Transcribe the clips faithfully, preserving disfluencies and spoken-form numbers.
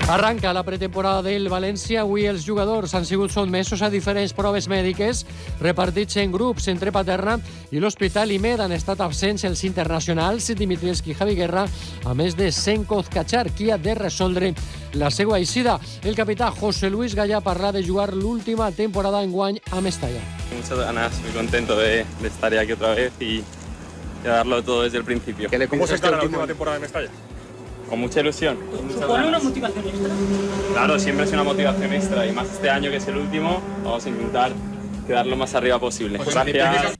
Arranca la pretemporada del València. Avui els jugadors han sigut sotmesos a diferents proves mèdiques repartits en grups entre Paterna i l'Hospital Imed. Han estat absents els internacionals Dimitrievski i Javi Guerra, a més de Senko Ozkachar, qui ha de resoldre la seva eixida. El capità José Luis Gallá parla de jugar l'última temporada enguany a Mestalla. Muchas ganas, muy contento de, de estar aquí otra vez y de darlo todo desde el principio. ¿Cómo se está la última temporada de Mestalla? Con mucha ilusión. ¿Supone una motivación extra? Claro, siempre es una motivación extra y más este año que es el último, vamos a intentar quedar lo más arriba posible. Gracias.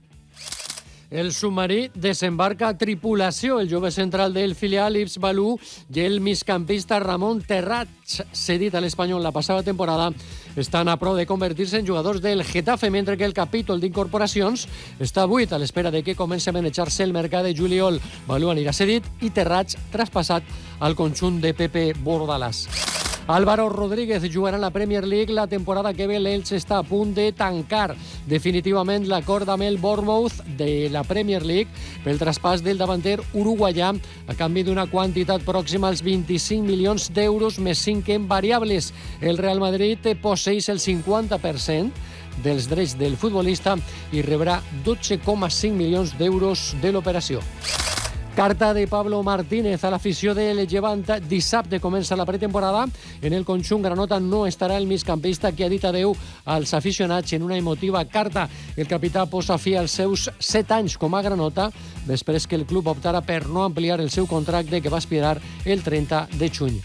El submarí desembarca tripulació. El jove central del filial Ibs Balú i el migcampista Ramon Terrats, cedit a l'Espanyol la passada temporada, estan a prou de convertir-se en jugadors del Getafe, mentre que el capítol d'incorporacions està buit a l'espera de que comenci a manejar-se el mercat de juliol. Balú anirà cedit i Terrats traspassat al conjunt de Pepe Bordalàs. Álvaro Rodríguez jugarà en la Premier League la temporada que ve. L'Elche està a punt de tancar definitivament l'acord amb el Bournemouth de la Premier League pel traspàs del davanter uruguaià a canvi d'una quantitat pròxima als vint-i-cinc milions d'euros més cinc en variables. El Real Madrid posseeix el cinquanta per cent dels drets del futbolista i rebrà dotze coma cinc milions d'euros de l'operació. Carta de Pablo Martínez a l'afició del Llevant. Dissabte comença la pretemporada. En el conjunt granota no estarà el migcampista que ha dit adeu als aficionats en una emotiva carta. El capità posa fi als seus set anys com a granota després que el club optara per no ampliar el seu contracte que va expirar el trenta de juny.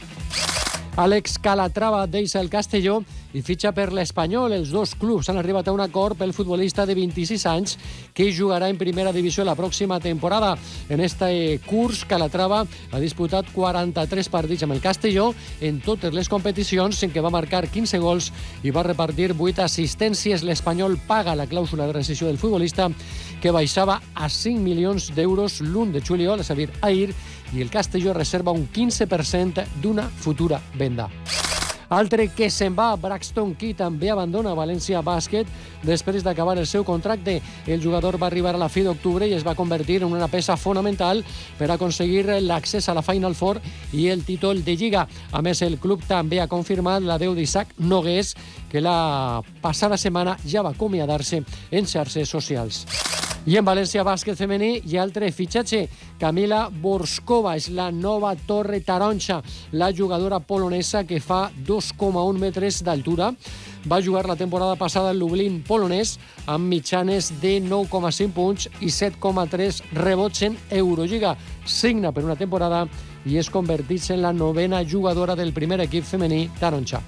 Àlex Calatrava deixa el Castelló i fitxa per l'Espanyol. Els dos clubs han arribat a un acord pel futbolista de vint-i-sis anys que jugarà en primera divisió la pròxima temporada. En este curs, Calatrava ha disputat quaranta-tres partits amb el Castelló en totes les competicions, en què va marcar quinze gols i va repartir vuit assistències. L'Espanyol paga la clàusula de rescissió del futbolista, que baixava a cinc milions d'euros l'un de juliol, és a dir, ahir, i el Castelló reserva un quinze per cent d'una futura venda. Altre que se'n va, Braxton Key també abandona València Bàsquet després d'acabar el seu contracte. El jugador va arribar a la fi d'octubre i es va convertir en una peça fonamental per aconseguir l'accés a la Final Four i el títol de Lliga. A més, el club també ha confirmat l'adeu d'Isaac Nogués, que la passada setmana ja va acomiadar-se en xarxes socials. I en València Bàsquet femení hi ha altre fitxatge. Kamila Borskova és la nova torre taronja, la jugadora polonesa que fa dos coma un metres d'altura. Va jugar la temporada passada al Lublin polonès amb mitjanes de nou coma cinc punts i set coma tres rebots en Eurolliga. Signa per una temporada i es converteix en la novena jugadora del primer equip femení taronja.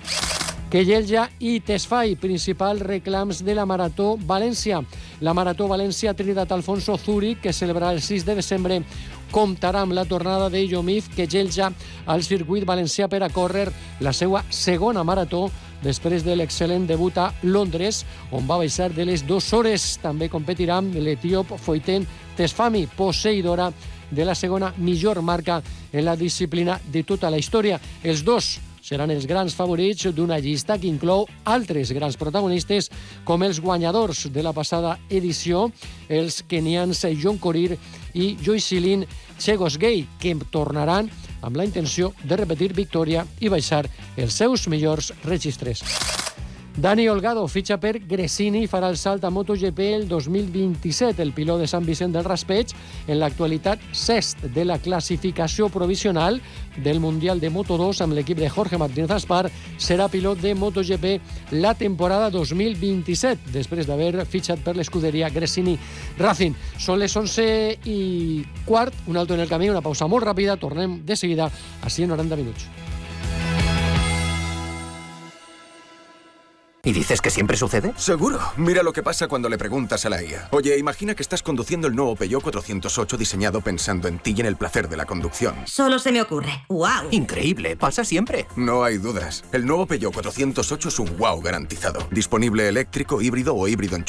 Quelja i Tesfai, principals reclams de la Marató València. La Marató València Trinitat Alfonso Zúrich, que celebrarà el sis de desembre, comptarà amb la tornada de Yomif Quelja al circuit valencià per a córrer la seva segona marató després de l'excel·lent debut a Londres, on va baixar de les dues hores. També competirà amb l'etíop Foyten Tesfami, posseïdora de la segona millor marca en la disciplina de tota la història. Els dos seran els grans favorits d'una llista que inclou altres grans protagonistes com els guanyadors de la passada edició, els kenians John Korir i Joycelyn Chegosgei, que tornaran amb la intenció de repetir victòria i baixar els seus millors registres. Dani Olgado fitxa per Gresini i farà el salt a MotoGP el dos mil vint-i-set. El pilot de Sant Vicent del Raspeig, en l'actualitat sest de la classificació provisional del Mundial de Moto dos amb l'equip de Jorge Martínez Aspar, serà pilot de MotoGP la temporada dos mil vint-i-set, després d'haver fitxat per l'escuderia Gresini Racing. Són les onze i quart, un alto en el camí, una pausa molt ràpida, tornem de seguida a cent noranta minuts. ¿Y dices que siempre sucede? Seguro. Mira lo que pasa cuando le preguntas a la I A. Oye, imagina que estás conduciendo el nuevo Peugeot cuatrocientos ocho diseñado pensando en ti y en el placer de la conducción. Solo se me ocurre. ¡Wow! Increíble, pasa siempre. No hay dudas. El nuevo Peugeot cuatrocientos ocho es un wow garantizado. Disponible eléctrico, híbrido o híbrido en